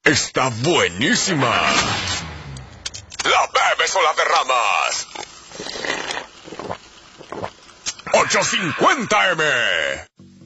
está buenísima. ¿La bebes o la derramas? 850 M.